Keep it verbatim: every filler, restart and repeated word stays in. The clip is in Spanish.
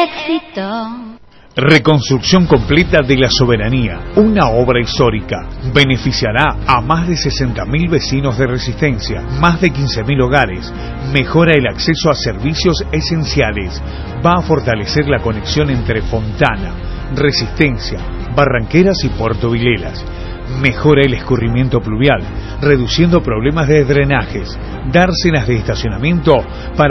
éxito. Reconstrucción completa de la Soberanía, una obra histórica. Beneficiará a más de sesenta mil vecinos de Resistencia, más de quince mil hogares, mejora el acceso a servicios esenciales, va a fortalecer la conexión entre Fontana, Resistencia, Barranqueras y Puerto Vilelas, mejora el escurrimiento pluvial, reduciendo problemas de drenajes, dársenas de estacionamiento para